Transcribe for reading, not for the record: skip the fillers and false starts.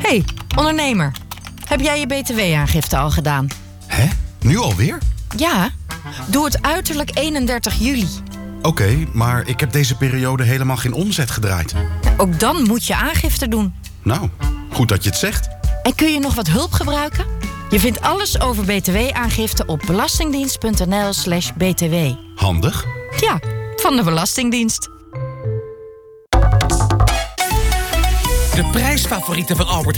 Hey, ondernemer. Heb jij je btw-aangifte al gedaan? Hè? Nu alweer? Ja, doe het uiterlijk 31 juli. Oké, maar ik heb deze periode helemaal geen omzet gedraaid. Ook dan moet je aangifte doen. Nou, goed dat je het zegt. En kun je nog wat hulp gebruiken? Je vindt alles over btw-aangifte op belastingdienst.nl/btw. Handig. Ja, van de Belastingdienst. De prijsfavorieten van Albert